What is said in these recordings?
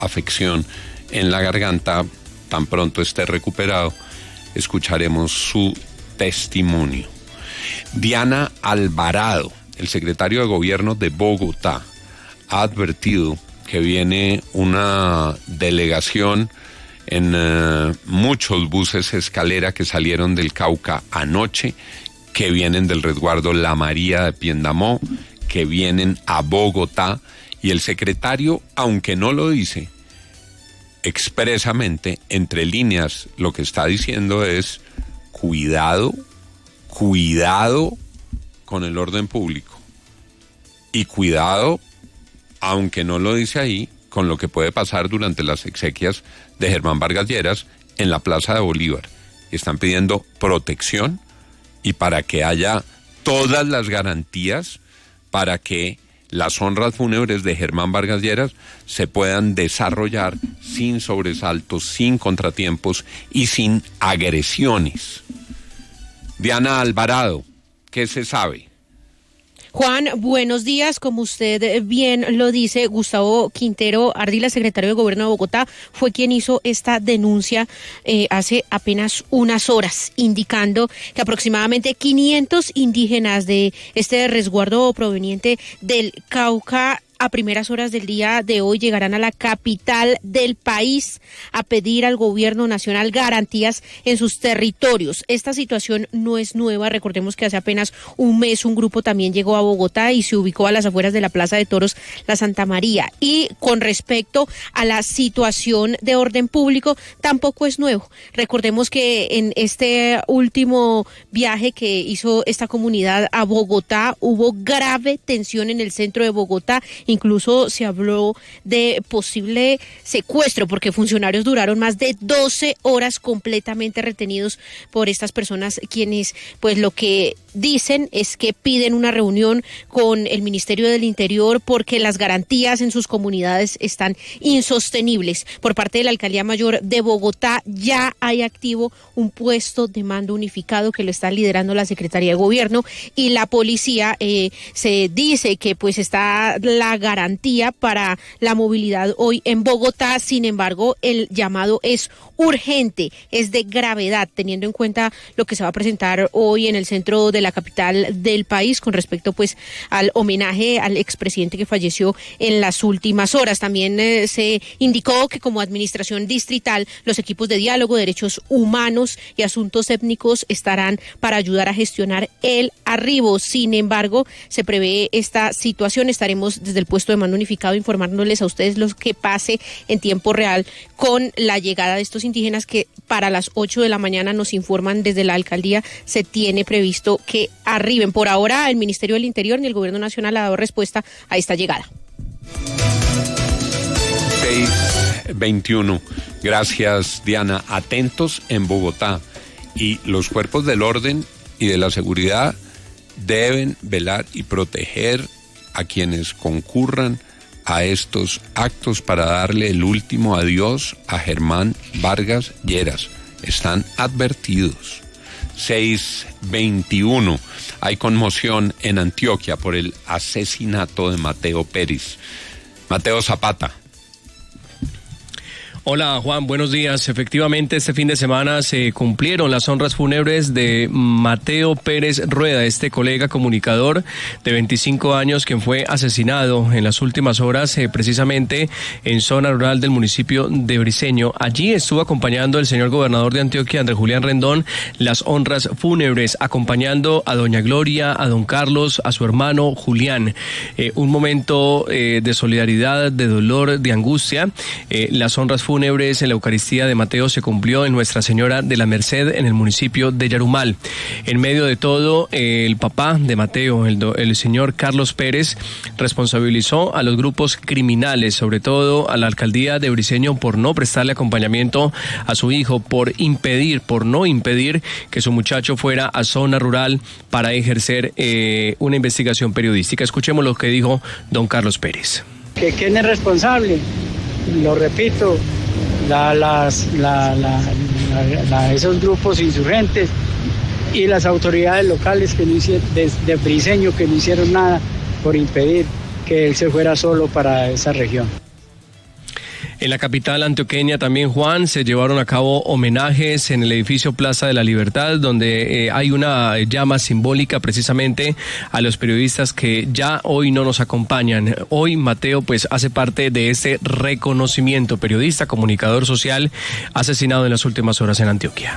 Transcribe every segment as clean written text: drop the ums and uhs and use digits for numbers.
afección en la garganta. Tan pronto esté recuperado, escucharemos su testimonio. Diana Alvarado, el secretario de Gobierno de Bogotá, ha advertido que viene una delegación en muchos buses escalera que salieron del Cauca anoche, que vienen del resguardo La María de Piendamó, que vienen a Bogotá, y el secretario, aunque no lo dice expresamente, entre líneas, lo que está diciendo es cuidado con el orden público, y cuidado, aunque no lo dice ahí, con lo que puede pasar durante las exequias de Germán Vargas Lleras en la Plaza de Bolívar. Están pidiendo protección y para que haya todas las garantías para que las honras fúnebres de Germán Vargas Lleras se puedan desarrollar sin sobresaltos, sin contratiempos y sin agresiones. Diana Alvarado, ¿qué se sabe? Juan, buenos días. Como usted bien lo dice, Gustavo Quintero Ardila, secretario de Gobierno de Bogotá, fue quien hizo esta denuncia hace apenas unas horas, indicando que aproximadamente 500 indígenas de este resguardo proveniente del Cauca a primeras horas del día de hoy llegarán a la capital del país a pedir al gobierno nacional garantías en sus territorios. Esta situación no es nueva. Recordemos que hace apenas un mes un grupo también llegó a Bogotá y se ubicó a las afueras de la Plaza de Toros La Santa María. Y con respecto a la situación de orden público, tampoco es nuevo. Recordemos que en este último viaje que hizo esta comunidad a Bogotá hubo grave tensión en el centro de Bogotá. Incluso se habló de posible secuestro porque funcionarios duraron más de 12 horas completamente retenidos por estas personas, quienes pues lo que dicen es que piden una reunión con el Ministerio del Interior porque las garantías en sus comunidades están insostenibles. Por parte de la Alcaldía Mayor de Bogotá ya hay activo un puesto de mando unificado que lo está liderando la Secretaría de Gobierno y la policía. Se dice que pues está la garantía para la movilidad hoy en Bogotá. Sin embargo, el llamado es urgente, es de gravedad, teniendo en cuenta lo que se va a presentar hoy en el centro de la capital del país con respecto pues al homenaje al expresidente que falleció en las últimas horas. También se indicó que como administración distrital los equipos de diálogo, derechos humanos y asuntos étnicos estarán para ayudar a gestionar el arribo. Sin embargo, se prevé esta situación. Estaremos desde el puesto de mando unificado informándoles a ustedes lo que pase en tiempo real con la llegada de estos indígenas que para las 8 de la mañana nos informan desde la alcaldía se tiene previsto que arriben. Por ahora el Ministerio del Interior ni el Gobierno Nacional ha dado respuesta a esta llegada. 6:21. Gracias, Diana. Atentos en Bogotá, y los cuerpos del orden y de la seguridad deben velar y proteger a quienes concurran a estos actos para darle el último adiós a Germán Vargas Lleras. Están advertidos. 6:21. Hay conmoción en Antioquia por el asesinato de Mateo Pérez. Mateo Zapata. Hola Juan, buenos días. Efectivamente, este fin de semana se cumplieron las honras fúnebres de Mateo Pérez Rueda, este colega comunicador de 25 años quien fue asesinado en las últimas horas precisamente en zona rural del municipio de Briceño. Allí estuvo acompañando el señor gobernador de Antioquia, Andrés Julián Rendón, las honras fúnebres, acompañando a doña Gloria, a don Carlos, a su hermano Julián. Un momento de solidaridad, de dolor, de angustia. Las honras fúnebres en la Eucaristía de Mateo se cumplió en Nuestra Señora de la Merced en el municipio de Yarumal. En medio de todo, el papá de Mateo, el señor Carlos Pérez, responsabilizó a los grupos criminales, sobre todo a la alcaldía de Briceño, por no prestarle acompañamiento a su hijo, por no impedir que su muchacho fuera a zona rural para ejercer una investigación periodística. Escuchemos lo que dijo don Carlos Pérez. ¿Quién es responsable? Lo repito, esos grupos insurgentes y las autoridades locales que no hicieron, de Briceño, que no hicieron nada por impedir que él se fuera solo para esa región. En la capital antioqueña también, Juan, se llevaron a cabo homenajes en el edificio Plaza de la Libertad, donde hay una llama simbólica precisamente a los periodistas que ya hoy no nos acompañan. Hoy Mateo pues hace parte de este reconocimiento, periodista, comunicador social, asesinado en las últimas horas en Antioquia.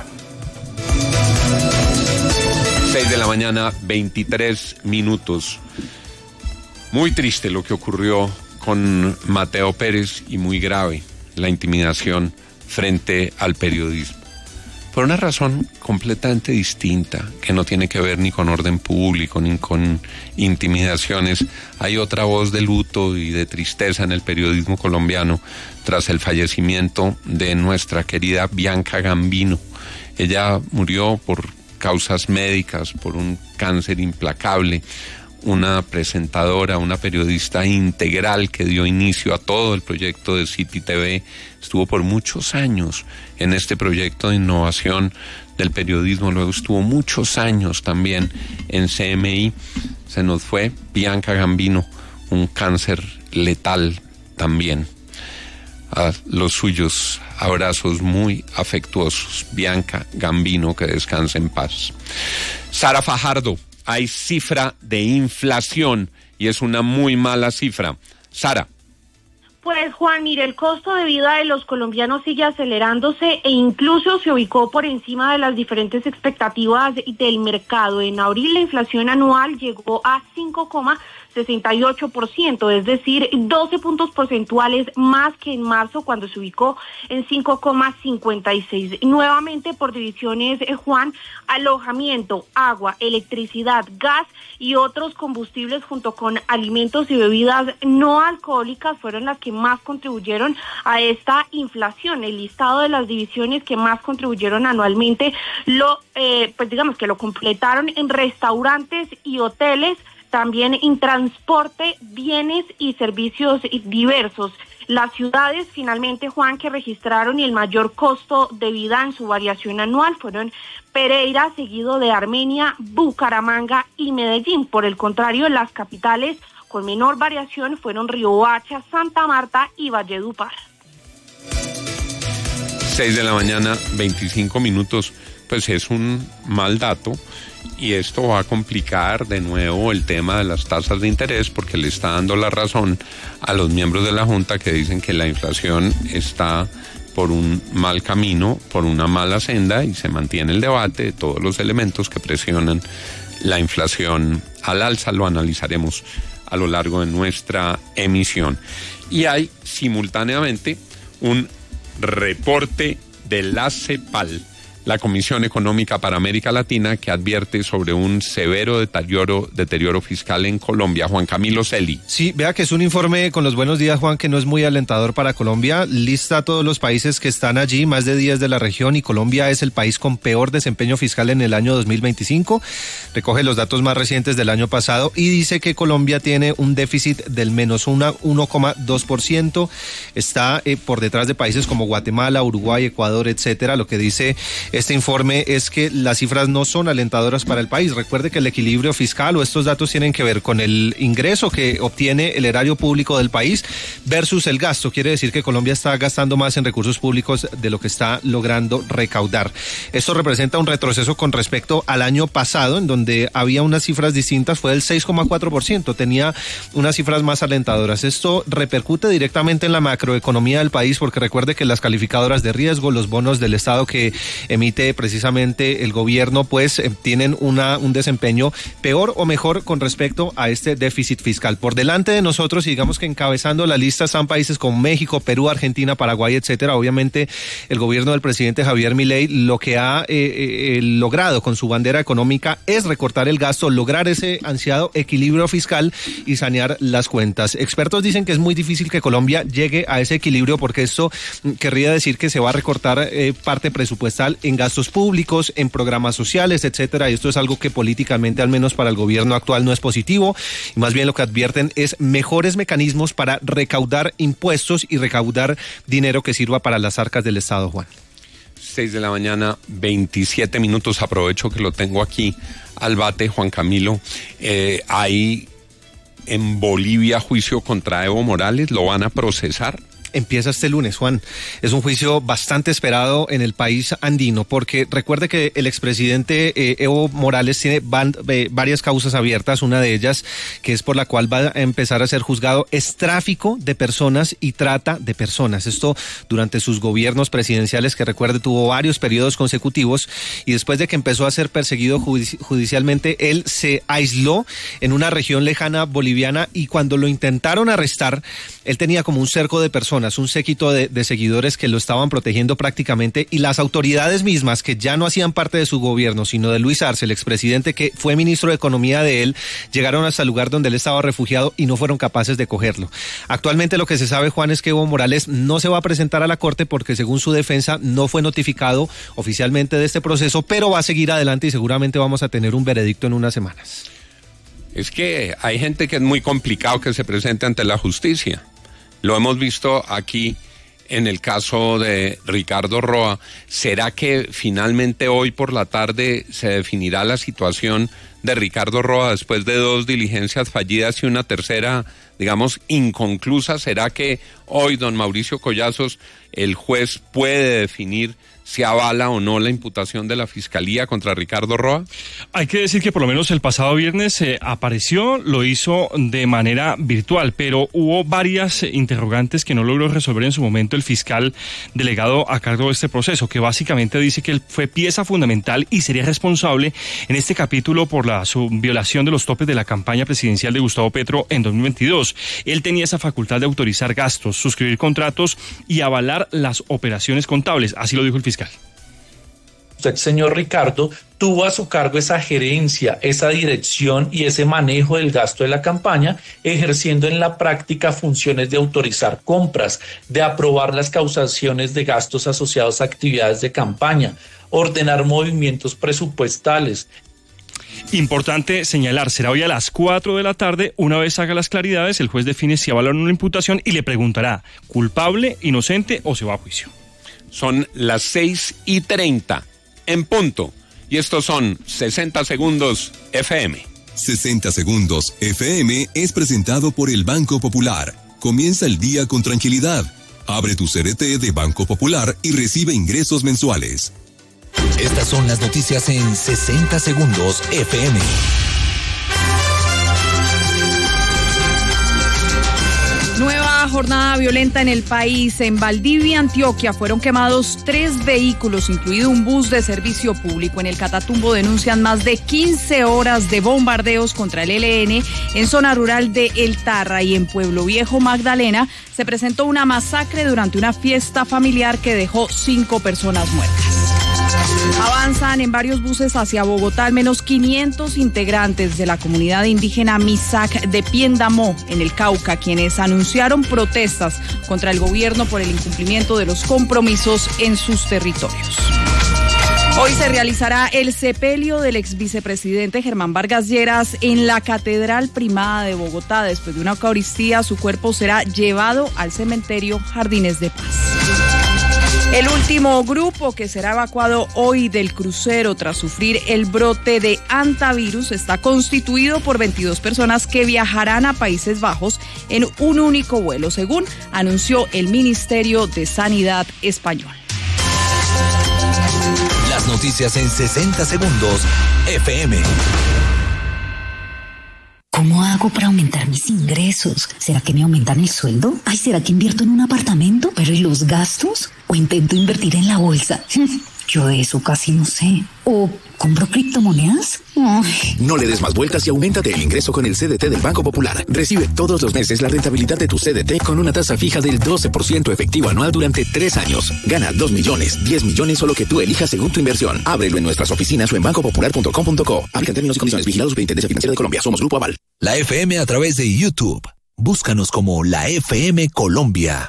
6 de la mañana, 23 minutos. Muy triste lo que ocurrió con Mateo Pérez y muy grave la intimidación frente al periodismo. Por una razón completamente distinta, que no tiene que ver ni con orden público, ni con intimidaciones. Hay otra voz de luto y de tristeza en el periodismo colombiano tras el fallecimiento de nuestra querida Bianca Gambino. Ella murió por causas médicas, por un cáncer implacable. Una presentadora, una periodista integral que dio inicio a todo el proyecto de City TV, estuvo por muchos años en este proyecto de innovación del periodismo, luego estuvo muchos años también en CMI. Se nos fue Bianca Gambino, un cáncer letal también. A los suyos abrazos muy afectuosos. Bianca Gambino, que descanse en paz. Sara Fajardo, hay cifra de inflación y es una muy mala cifra. Sara. Pues Juan, mire, el costo de vida de los colombianos sigue acelerándose e incluso se ubicó por encima de las diferentes expectativas del mercado. En abril la inflación anual llegó a 5,68%, es decir, 12 puntos porcentuales más que en marzo cuando se ubicó en 5,56. Nuevamente por divisiones, Juan, alojamiento, agua, electricidad, gas y otros combustibles junto con alimentos y bebidas no alcohólicas fueron las que más contribuyeron a esta inflación. El listado de las divisiones que más contribuyeron anualmente pues digamos que lo completaron en restaurantes y hoteles, también en transporte, bienes y servicios diversos. Las ciudades, finalmente, Juan, que registraron el mayor costo de vida en su variación anual fueron Pereira, seguido de Armenia, Bucaramanga y Medellín. Por el contrario, las capitales con menor variación fueron Riohacha, Santa Marta y Valledupar. 6 de la mañana, 25 minutos, pues es un mal dato y esto va a complicar de nuevo el tema de las tasas de interés porque le está dando la razón a los miembros de la Junta que dicen que la inflación está por un mal camino, por una mala senda y se mantiene el debate de todos los elementos que presionan la inflación al alza. Lo analizaremos a lo largo de nuestra emisión. Y hay simultáneamente un reporte de la CEPAL, la Comisión Económica para América Latina, que advierte sobre un severo deterioro fiscal en Colombia. Juan Camilo Celi. Sí, vea que es un informe con los buenos días, Juan, que no es muy alentador para Colombia. Lista todos los países que están allí, más de 10 de la región, y Colombia es el país con peor desempeño fiscal en el año 2025. Recoge los datos más recientes del año pasado y dice que Colombia tiene un déficit del menos 1,2%. Está por detrás de países como Guatemala, Uruguay, Ecuador, etcétera. Lo que dice este informe es que las cifras no son alentadoras para el país. Recuerde que el equilibrio fiscal o estos datos tienen que ver con el ingreso que obtiene el erario público del país versus el gasto. Quiere decir que Colombia está gastando más en recursos públicos de lo que está logrando recaudar. Esto representa un retroceso con respecto al año pasado, en donde había unas cifras distintas, fue del 6,4%, tenía unas cifras más alentadoras. Esto repercute directamente en la macroeconomía del país, porque recuerde que las calificadoras de riesgo, los bonos del Estado que emite precisamente el gobierno, pues tienen un desempeño peor o mejor con respecto a este déficit fiscal. Por delante de nosotros, y digamos que encabezando la lista están países como México, Perú, Argentina, Paraguay, etcétera. Obviamente el gobierno del presidente Javier Milei lo que ha logrado con su bandera económica es recortar el gasto, lograr ese ansiado equilibrio fiscal y sanear las cuentas. Expertos dicen que es muy difícil que Colombia llegue a ese equilibrio porque esto querría decir que se va a recortar parte presupuestal en gastos públicos, en programas sociales, etcétera, y esto es algo que políticamente, al menos para el gobierno actual, no es positivo, y más bien lo que advierten es mejores mecanismos para recaudar impuestos y recaudar dinero que sirva para las arcas del Estado, Juan. 6 de la mañana, 27 minutos, aprovecho que lo tengo aquí al bate, Juan Camilo. Hay en Bolivia juicio contra Evo Morales, ¿lo van a procesar? empieza este lunes, Juan. Es un juicio bastante esperado en el país andino, porque recuerde que el expresidente Evo Morales tiene varias causas abiertas. Una de ellas, que es por la cual va a empezar a ser juzgado, es tráfico de personas y trata de personas. Esto durante sus gobiernos presidenciales, que recuerde tuvo varios periodos consecutivos, y después de que empezó a ser perseguido judicialmente, él se aisló en una región lejana boliviana, y cuando lo intentaron arrestar, él tenía como un cerco de personas, un séquito de seguidores que lo estaban protegiendo prácticamente, y las autoridades mismas, que ya no hacían parte de su gobierno, sino de Luis Arce, el expresidente que fue ministro de Economía de él, llegaron hasta el lugar donde él estaba refugiado y no fueron capaces de cogerlo. Actualmente lo que se sabe, Juan, es que Evo Morales no se va a presentar a la corte porque, según su defensa, no fue notificado oficialmente de este proceso, pero va a seguir adelante y seguramente vamos a tener un veredicto en unas semanas. Es que hay gente que es muy complicado que se presente ante la justicia. Lo hemos visto aquí en el caso de Ricardo Roa. ¿Será que finalmente hoy por la tarde se definirá la situación de Ricardo Roa después de 2 diligencias fallidas y una tercera, digamos, inconclusa? ¿Será que hoy, don Mauricio Collazos, el juez puede definir si avala o no la imputación de la Fiscalía contra Ricardo Roa? Hay que decir que por lo menos el pasado viernes apareció, lo hizo de manera virtual, pero hubo varias interrogantes que no logró resolver en su momento el fiscal delegado a cargo de este proceso, que básicamente dice que él fue pieza fundamental y sería responsable en este capítulo por su violación de los topes de la campaña presidencial de Gustavo Petro en 2022. Él tenía esa facultad de autorizar gastos, suscribir contratos y avalar las operaciones contables, así lo dijo el fiscal. Usted, señor Ricardo, tuvo a su cargo esa gerencia, esa dirección y ese manejo del gasto de la campaña, ejerciendo en la práctica funciones de autorizar compras, de aprobar las causaciones de gastos asociados a actividades de campaña, ordenar movimientos presupuestales. Importante señalar, será hoy a las 4 de la tarde, una vez haga las claridades, el juez define si avala una imputación y le preguntará, ¿culpable, inocente o se va a juicio? Son las 6:30 en punto, y estos son 60 Segundos FM. 60 Segundos FM es presentado por el Banco Popular. Comienza el día con tranquilidad. Abre tu CDT de Banco Popular y recibe ingresos mensuales. Estas son las noticias en 60 Segundos FM. Nueva jornada violenta en el país. En Valdivia, Antioquia, fueron quemados 3 vehículos, incluido un bus de servicio público. En el Catatumbo denuncian más de 15 horas de bombardeos contra el ELN en zona rural de El Tarra, y en Pueblo Viejo, Magdalena, se presentó una masacre durante una fiesta familiar que dejó 5 personas muertas. Avanzan en varios buses hacia Bogotá al menos 500 integrantes de la comunidad indígena Misak de Piendamó, en el Cauca, quienes anunciaron protestas contra el gobierno por el incumplimiento de los compromisos en sus territorios. Hoy se realizará el sepelio del ex vicepresidente Germán Vargas Lleras en la Catedral Primada de Bogotá. Después de una Eucaristía, su cuerpo será llevado al cementerio Jardines de Paz. El último grupo que será evacuado hoy del crucero tras sufrir el brote de hantavirus está constituido por 22 personas que viajarán a Países Bajos en un único vuelo, según anunció el Ministerio de Sanidad español. Las noticias en 60 Segundos FM. ¿Cómo hago para aumentar mis ingresos? ¿Será que me aumentan el sueldo? Ay, ¿será que invierto en un apartamento? ¿Pero y los gastos? ¿O intento invertir en la bolsa? Yo de eso casi no sé. ¿O compro criptomonedas? Ay. No le des más vueltas y auméntate el ingreso con el CDT del Banco Popular. Recibe todos los meses la rentabilidad de tu CDT con una tasa fija del 12% efectivo anual durante 3 años. Gana 2 millones, 10 millones o lo que tú elijas según tu inversión. Ábrelo en nuestras oficinas o en bancopopular.com.co. Aplican términos y condiciones. Vigilados Superintendencia Financiera de Colombia. Somos Grupo Aval. La FM a través de YouTube. Búscanos como La FM Colombia.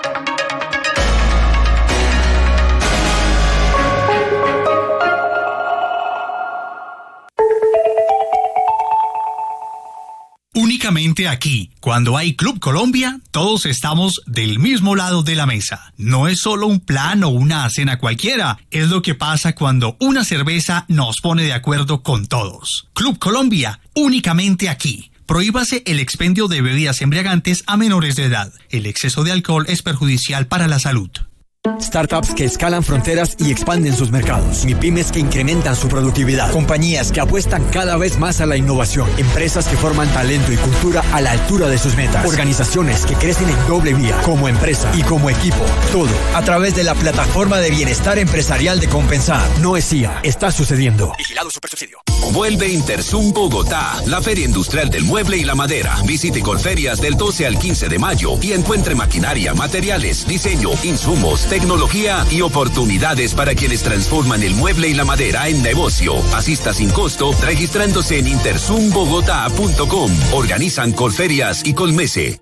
Únicamente aquí, cuando hay Club Colombia, todos estamos del mismo lado de la mesa. No es solo un plan o una cena cualquiera, es lo que pasa cuando una cerveza nos pone de acuerdo con todos. Club Colombia, únicamente aquí. Prohíbase el expendio de bebidas embriagantes a menores de edad. El exceso de alcohol es perjudicial para la salud. Startups que escalan fronteras y expanden sus mercados. MIPYMES que incrementan su productividad. Compañías que apuestan cada vez más a la innovación. Empresas que forman talento y cultura a la altura de sus metas. Organizaciones que crecen en doble vía, como empresa y como equipo. Todo a través de la plataforma de bienestar empresarial de Compensar. No es IA, está sucediendo. Vigilado Supersubsidio. Vuelve Intersum Bogotá, la Feria Industrial del Mueble y la Madera. Visite Colferias del 12 al 15 de mayo y encuentre maquinaria, materiales, diseño, insumos, tecnología y oportunidades para quienes transforman el mueble y la madera en negocio. Asista sin costo registrándose en intersumbogotá.com. Organizan Colferias y Colmese.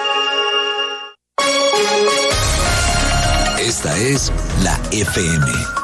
Esta es la FM.